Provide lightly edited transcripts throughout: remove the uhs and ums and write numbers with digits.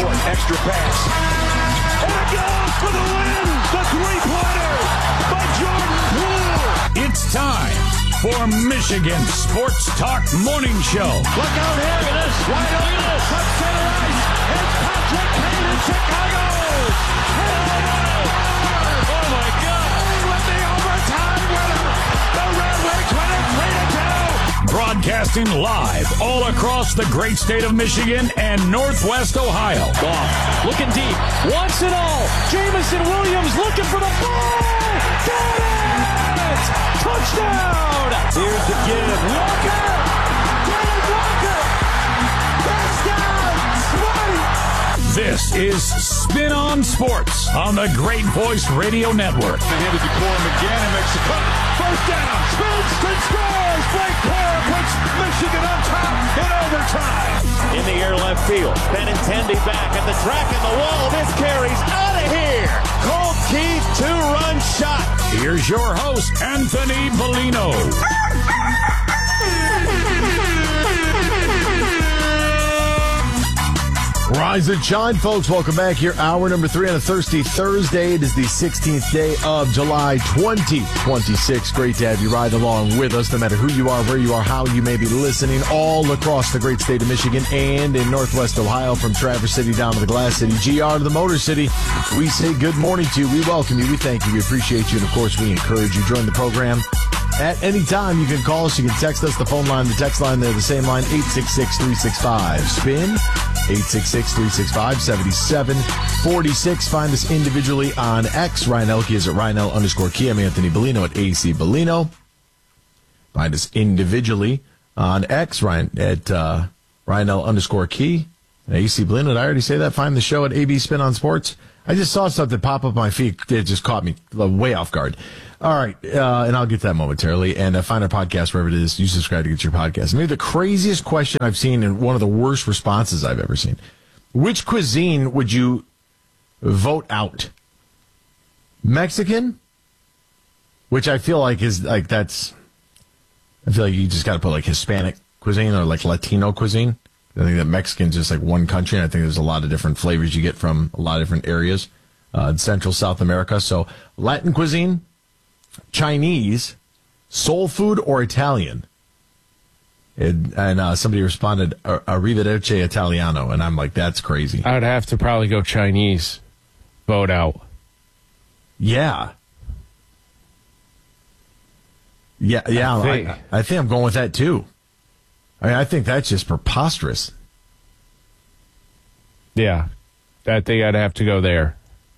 court. Extra pass. And it goes for the win. The three-pointer by Jordan Poole. It's time for Michigan Sports Talk Morning Show. Look out here. Look at this. Wide open. Touch center ice. It's Patrick Kane in Chicago. Oh, my God. With the overtime winner. The Red Wings win it 3-2. Broadcasting live all across the great state of Michigan and Northwest Ohio. Goff looking deep. Wants it all. Jamison Williams looking for the ball. Got it! Touchdown! Here's the give. Walker! Kenneth Walker! Touchdown! Sweet! This is Spin on Sports on the Great Voice Radio Network. They handed to Corum again and makes the cut. First down. Spins and scores. Blake Corum puts Michigan on top in overtime. In the air left field. Benintendi back at the track and the wall. This carries out of here. Colt Keith, two-run shot. Here's your host, Anthony Bellino. Rise and shine, folks. Welcome back here. Hour number 3 on a thirsty Thursday. It is the 16th day of July 2026. Great to have you ride along with us, no matter who you are, where you are, how you may be listening, all across the great state of Michigan and in Northwest Ohio, from Traverse City down to the Glass City, GR to the Motor City. We say good morning to you. We welcome you. We thank you. We appreciate you. And, of course, we encourage you. Join the program at any time. You can call us. You can text us. The phone line, the text line, they're the same line, 866-365-SPIN. 866-365-7746. Find us individually on X. Ryan Elke is at Ryanel_Key. I'm Anthony Bellino at AC Bellino. Find us individually on X. Ryan at Ryanel_Key. AC Bellino. Did I already say that? Find the show at AB Spin on Sports. I just saw something pop up my feed. It just caught me way off guard. All right, and I'll get that momentarily. And find our podcast wherever it is you subscribe to get your podcast. Maybe the craziest question I've seen and one of the worst responses I've ever seen. Which cuisine would you vote out? Mexican? Which I feel like is like that's... I feel like you just got to put like Hispanic cuisine or like Latino cuisine. I think that Mexican's just like one country, and I think there's a lot of different flavors you get from a lot of different areas in Central South America. So Latin cuisine, Chinese, soul food, or Italian? And somebody responded, Arrivederci Italiano, and I'm like, that's crazy. I would have to probably go Chinese. Vote out. Yeah. Yeah. I think I'm going with that too. I mean, I think that's just preposterous. Yeah, I think I'd have to go there.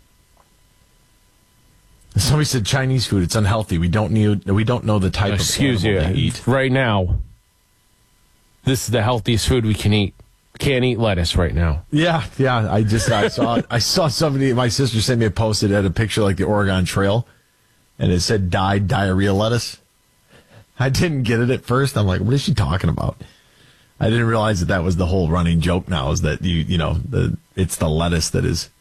Somebody said Chinese food. It's unhealthy. We don't know the type of animal they eat. Right now, this is the healthiest food we can eat. Can't eat lettuce right now. Yeah. I saw somebody. My sister sent me a post that had a picture like the Oregon Trail, and it said dyed diarrhea lettuce. I didn't get it at first. I'm like, what is she talking about? I didn't realize that was the whole running joke now, is that it's the lettuce that is,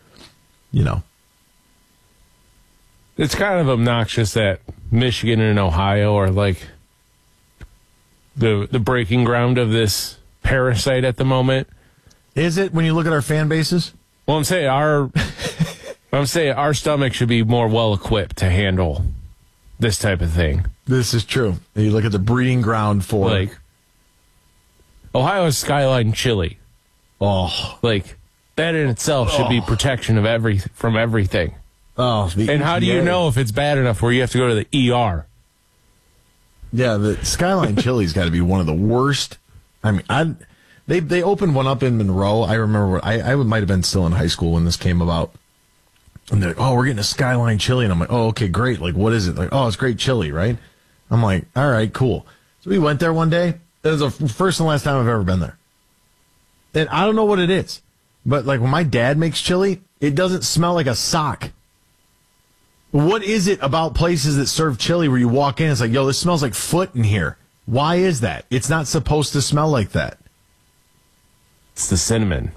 It's kind of obnoxious that Michigan and Ohio are like the breaking ground of this parasite at the moment. Is it, when you look at our fan bases? Well, I'm saying our stomach should be more well equipped to handle this type of thing. This is true. You look at the breeding ground for like Ohio's Skyline chili. Oh, like that in itself should be protection of from everything. Oh, and how do you know if it's bad enough where you have to go to the ER? Yeah, the Skyline chili's got to be one of the worst. I mean, they opened one up in Monroe. I remember I might have been still in high school when this came about. And they're like, oh, we're getting a Skyline chili. And I'm like, oh, okay, great. Like, what is it? Like, oh, it's great chili, right? I'm like, all right, cool. So we went there one day. It was the first and last time I've ever been there. And I don't know what it is, but like when my dad makes chili, it doesn't smell like a sock. What is it about places that serve chili where you walk in, it's like, yo, this smells like foot in here? Why is that? It's not supposed to smell like that. It's the cinnamon.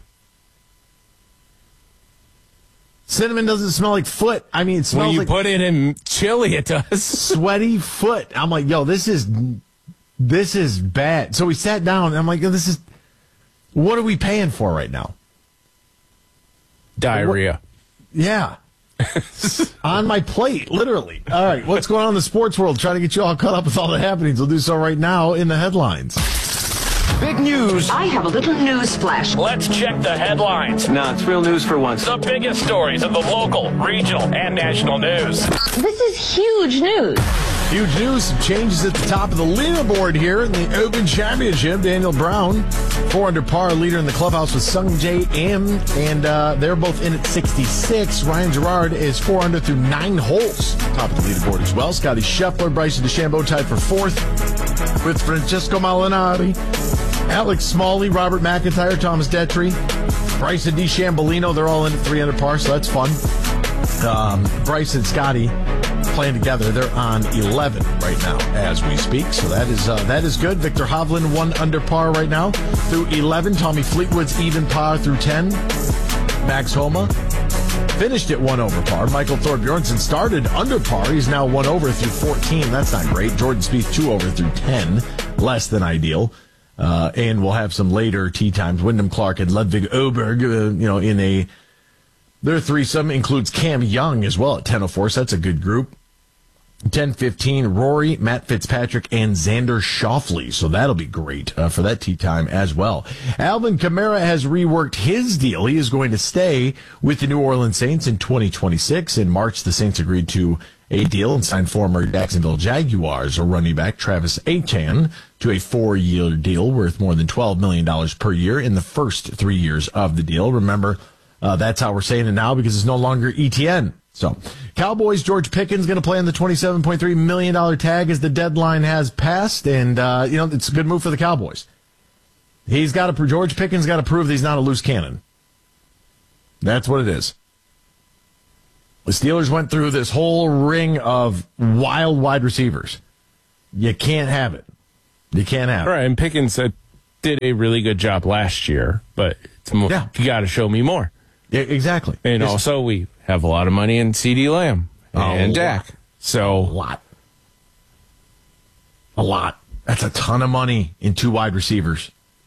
Cinnamon doesn't smell like foot. I mean, it smells when you like... put it in chili, it does. Sweaty foot. I'm like, yo, this is bad. So we sat down, and I'm like, yo, what are we paying for right now? Diarrhea. Yeah. On my plate, literally. All right, what's going on in the sports world? Trying to get you all caught up with all the happenings. We'll do so right now in the headlines. Big news. I have a little news flash. Let's check the headlines. No, it's real news for once. The biggest stories of the local, regional, and national news. This is huge news. Huge news. Some changes at the top of the leaderboard here in the Open Championship. Daniel Brown, 4 under par, leader in the clubhouse with Sung Jae Im, and they're both in at 66. Ryan Gerard is 4 under through 9 holes. Top of the leaderboard as well. Scotty Scheffler, Bryson DeChambeau tied for 4th with Francesco Molinari. Alex Smalley, Robert McIntyre, Thomas Detry, Bryson DeChambeau, they're all in at 3 under par, so that's fun. Bryce and Scotty playing together. They're on 11 right now as we speak, so that is good. Victor Hovland 1 under par right now through 11. Tommy Fleetwood's even par through 10. Max Homa finished at 1 over par. Michael Thorbjornsen started under par. He's now 1 over through 14. That's not great. Jordan Spieth 2 over through 10. Less than ideal. And we'll have some later tee times. Wyndham Clark and Ludwig Oberg, in their threesome includes Cam Young as well at 10:04. So that's a good group. 10:15, Rory, Matt Fitzpatrick, and Xander Schauffele. So that'll be great for that tee time as well. Alvin Kamara has reworked his deal. He is going to stay with the New Orleans Saints in 2026. In March, the Saints agreed to a deal and signed former Jacksonville Jaguars running back Travis Etienne to a 4-year deal worth more than $12 million per year in the first 3 years of the deal. Remember, that's how we're saying it now because it's no longer Etienne. So, Cowboys, George Pickens going to play on the $27.3 million tag as the deadline has passed, and, it's a good move for the Cowboys. George Pickens got to prove that he's not a loose cannon. That's what it is. The Steelers went through this whole ring of wild wide receivers. You can't have it. You can't have it. Right, and Pickens did a really good job last year, but you got to show me more. Yeah, exactly. And also, we have a lot of money in CeeDee Lamb and Dak. So a lot. That's a ton of money in 2 wide receivers.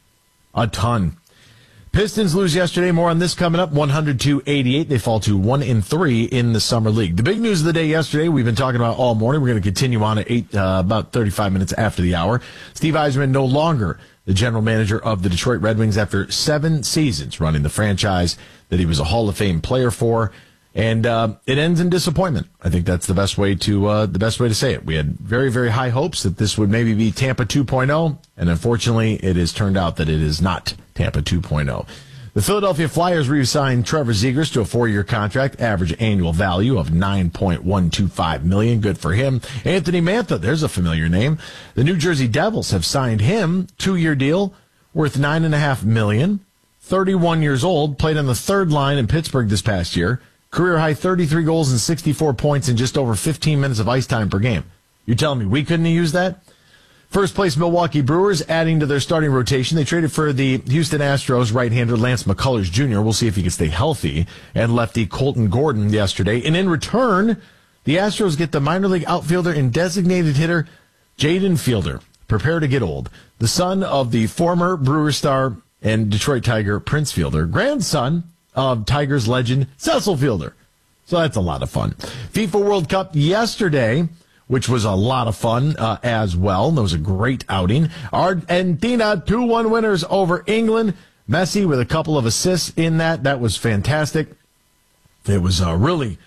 A ton. Pistons lose yesterday. More on this coming up. 100-88. They fall to 1-3 in the summer league. The big news of the day yesterday, we've been talking about all morning. We're going to continue on at about 35 minutes after the hour. Steve Yzerman no longer the general manager of the Detroit Red Wings after 7 seasons running the franchise that he was a Hall of Fame player for. And it ends in disappointment. I think that's the best way to say it. We had very, very high hopes that this would maybe be Tampa 2.0, and unfortunately, it has turned out that it is not Tampa 2.0. The Philadelphia Flyers re-signed Trevor Zegras to a 4-year contract, average annual value of $9.125 million. Good for him. Anthony Mantha, there's a familiar name. The New Jersey Devils have signed him, 2-year deal worth $9.5 million. 31 years old, played on the third line in Pittsburgh this past year. Career high 33 goals and 64 points in just over 15 minutes of ice time per game. You're telling me we couldn't have used that? First place Milwaukee Brewers adding to their starting rotation. They traded for the Houston Astros right-hander Lance McCullers Jr. We'll see if he can stay healthy. And lefty Colton Gordon yesterday. And in return, the Astros get the minor league outfielder and designated hitter Jaden Fielder. Prepare to get old. The son of the former Brewers star and Detroit Tiger Prince Fielder, grandson of Tigers legend Cecil Fielder. So that's a lot of fun. FIFA World Cup yesterday, which was a lot of fun as well. That was a great outing. Argentina 2-1 winners over England. Messi with a couple of assists in that. That was fantastic. It was really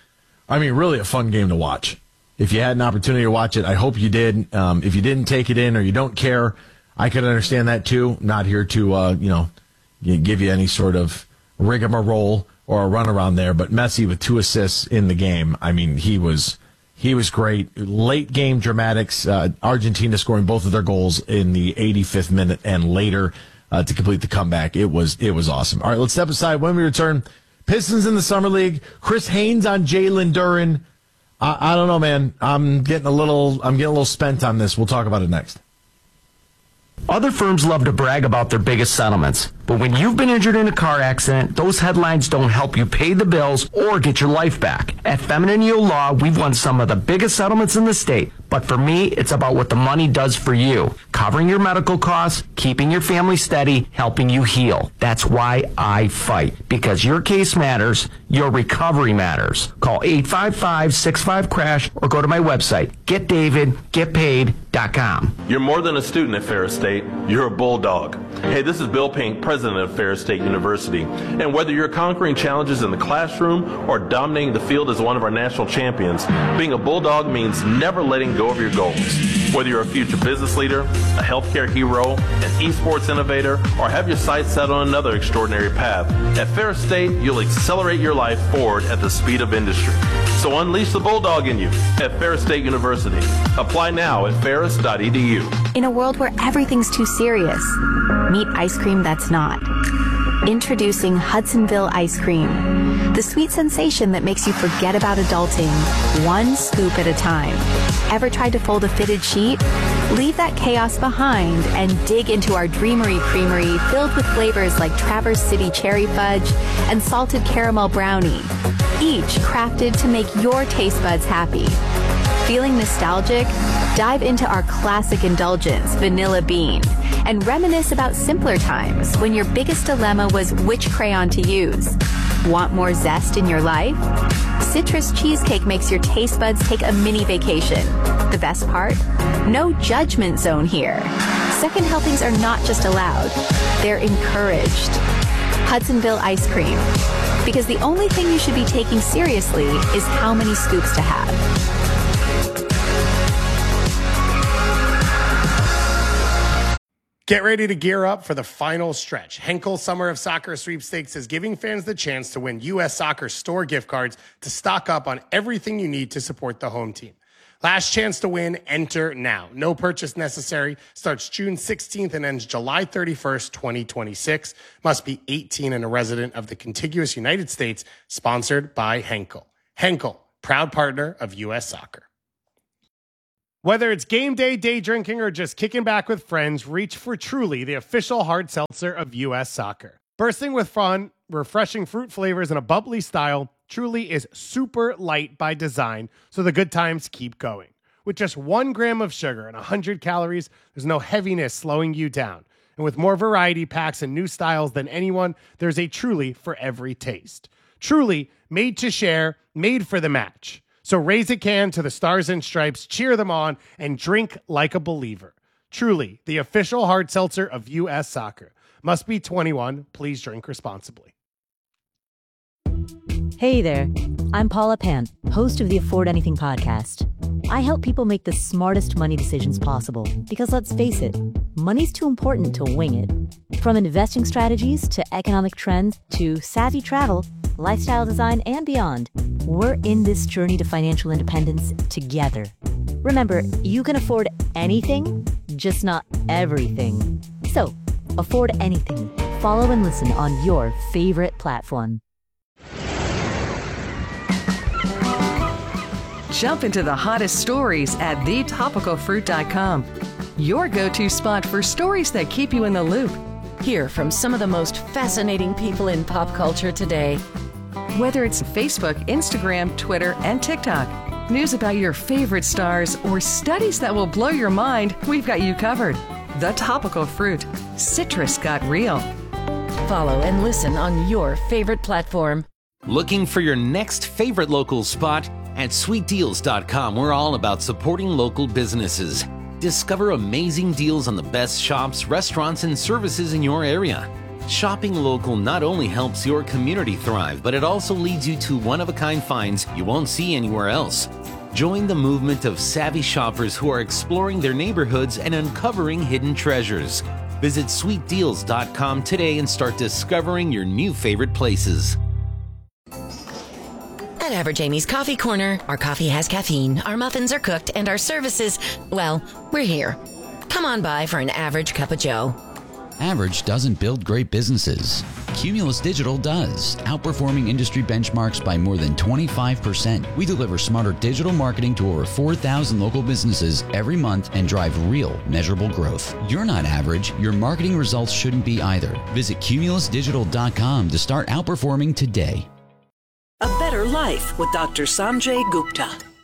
a fun game to watch. If you had an opportunity to watch it, I hope you did. If you didn't take it in or you don't care, I could understand that too. Not here to, give you any sort of rigmarole or a runaround there, but Messi with 2 assists in the game. I mean, he was great. Late game dramatics. Argentina scoring both of their goals in the 85th minute and later to complete the comeback. It was awesome. All right, let's step aside. When we return, Pistons in the Summer League. Chris Haynes on Jalen Duren. I don't know, man. I'm getting a little spent on this. We'll talk about it next. Other firms love to brag about their biggest settlements, but when you've been injured in a car accident, those headlines don't help you pay the bills or get your life back. At Feminine Yield Law, we've won some of the biggest settlements in the state, But for me, it's about what the money does for you. Covering your medical costs, keeping your family steady, helping you heal. That's why I fight. Because your case matters, your recovery matters. Call 855-65-CRASH or go to my website, getdavidgetpaid.com. You're more than a student at Ferris State. You're a bulldog. Hey, this is Bill Pink, president of Ferris State University. And whether you're conquering challenges in the classroom or dominating the field as one of our national champions, being a bulldog means never letting go of your goals. Whether you're a future business leader, a healthcare hero, an esports innovator, or have your sights set on another extraordinary path, at Ferris State, you'll accelerate your life forward at the speed of industry. So unleash the bulldog in you at Ferris State University. Apply now at ferris.edu. In a world where everything's too serious, meet ice cream that's not. Introducing Hudsonville Ice Cream, the sweet sensation that makes you forget about adulting, one scoop at a time. Ever tried to fold a fitted sheet? Leave that chaos behind and dig into our Dreamery Creamery filled with flavors like Traverse City Cherry Fudge and Salted Caramel Brownie, each crafted to make your taste buds happy. Feeling nostalgic? Dive into our classic indulgence, Vanilla Bean, and reminisce about simpler times when your biggest dilemma was which crayon to use. Want more zest in your life? Citrus Cheesecake makes your taste buds take a mini vacation. The best part? No judgment zone here. Second helpings are not just allowed, they're encouraged. Hudsonville Ice Cream. Because the only thing you should be taking seriously is how many scoops to have. Get ready to gear up for the final stretch. Henkel Summer of Soccer Sweepstakes is giving fans the chance to win U.S. Soccer store gift cards to stock up on everything you need to support the home team. Last chance to win, enter now. No purchase necessary. Starts June 16th and ends July 31st, 2026. Must be 18 and a resident of the contiguous United States. Sponsored by Henkel. Henkel, proud partner of U.S. Soccer. Whether it's game day, day drinking, or just kicking back with friends, reach for Truly, the official hard seltzer of U.S. Soccer. Bursting with fun, refreshing fruit flavors, and a bubbly style, Truly is super light by design, so the good times keep going. With just 1 gram of sugar and 100 calories, there's no heaviness slowing you down. And with more variety packs and new styles than anyone, there's a Truly for every taste. Truly, made to share, made for the match. So raise a can to the Stars and Stripes, cheer them on, and drink like a believer. Truly, the official hard seltzer of U.S. Soccer. Must be 21. Please drink responsibly. Hey there. I'm Paula Pan, host of the Afford Anything podcast. I help people make the smartest money decisions possible because, let's face it, money's too important to wing it. From investing strategies to economic trends to savvy travel, lifestyle design, and beyond, we're in this journey to financial independence together. Remember, you can afford anything, just not everything. So, afford anything. Follow and listen on your favorite platform. Jump into the hottest stories at thetopicalfruit.com. Your go-to spot for stories that keep you in the loop. Hear from some of the most fascinating people in pop culture today. Whether it's Facebook, Instagram, Twitter, and TikTok, news about your favorite stars, or studies that will blow your mind, we've got you covered. The Topical Fruit. Citrus got real. Follow and listen on your favorite platform. Looking for your next favorite local spot? At sweetdeals.com, we're all about supporting local businesses. Discover amazing deals on the best shops, restaurants, and services in your area. Shopping local not only helps your community thrive, but it also leads you to one-of-a-kind finds you won't see anywhere else. Join the movement of savvy shoppers who are exploring their neighborhoods and uncovering hidden treasures. Visit sweetdeals.com today and start discovering your new favorite places. At Average Amy's Coffee Corner, our coffee has caffeine, our muffins are cooked, and our services, well, we're here. Come on by for an average cup of joe. Average doesn't build great businesses. Cumulus Digital does, outperforming industry benchmarks by more than 25%. We deliver smarter digital marketing to over 4,000 local businesses every month and drive real, measurable growth. You're not average. Your marketing results shouldn't be either. Visit cumulusdigital.com to start outperforming today. A Better Life with Dr. Sanjay Gupta.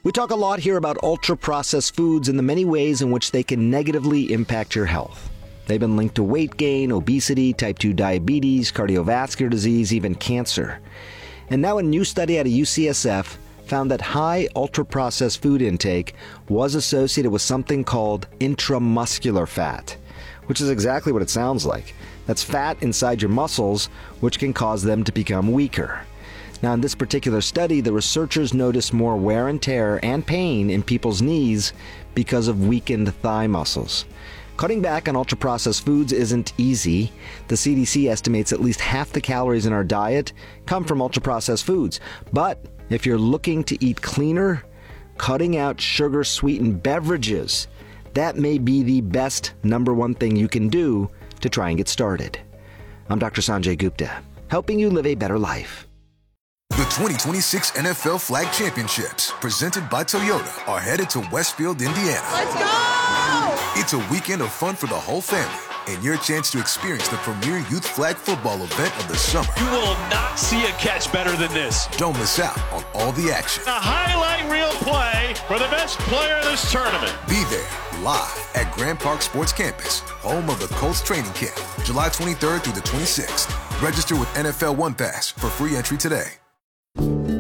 We talk a lot here about ultra-processed foods and the many ways in which they can negatively impact your health. They've been linked to weight gain, obesity, type 2 diabetes, cardiovascular disease, even cancer. And now a new study out of UCSF found that high ultra-processed food intake was associated with something called intramuscular fat, which is exactly what it sounds like. That's fat inside your muscles, which can cause them to become weaker. Now, in this particular study, the researchers noticed more wear and tear and pain in people's knees because of weakened thigh muscles. Cutting back on ultra-processed foods isn't easy. The CDC estimates at least half the calories in our diet come from ultra-processed foods. But if you're looking to eat cleaner, cutting out sugar-sweetened beverages, that may be the best number one thing you can do to try and get started. I'm Dr. Sanjay Gupta, helping you live a better life. The 2026 NFL Flag Championships, presented by Toyota, are headed to Westfield, Indiana. Let's go! It's a weekend of fun for the whole family and your chance to experience the premier youth flag football event of the summer. You will not see a catch better than this. Don't miss out on all the action. A highlight reel play for the best player in this tournament. Be there live at Grand Park Sports Campus, home of the Colts training camp, July 23rd through the 26th. Register with NFL One Pass for free entry today.